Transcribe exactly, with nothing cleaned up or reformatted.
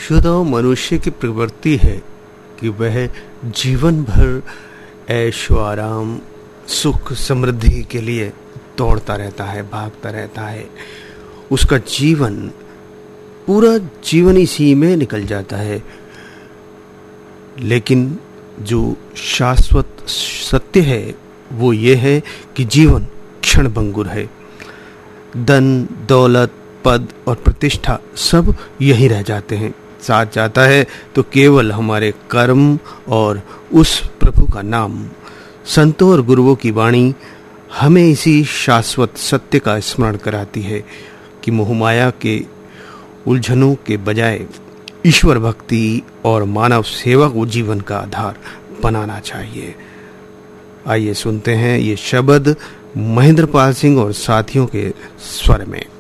सदैव मनुष्य की प्रवृत्ति है कि वह जीवन भर ऐशो आराम, सुख, समृद्धि के लिए दौड़ता रहता है, भागता रहता है। उसका जीवन, पूरा जीवन इसी में निकल जाता है। लेकिन जो शाश्वत सत्य है वो ये है कि जीवन क्षणभंगुर है। धन, दौलत, पद और प्रतिष्ठा सब यही रह जाते हैं। साथ जाता है तो केवल हमारे कर्म और उस प्रभु का नाम। संतों और गुरुओं की वाणी हमें इसी शाश्वत सत्य का स्मरण कराती है कि मोहमाया के उलझनों के बजाय ईश्वर भक्ति और मानव सेवा को जीवन का आधार बनाना चाहिए। आइए सुनते हैं ये शब्द महेंद्र पाल सिंह और साथियों के स्वर में।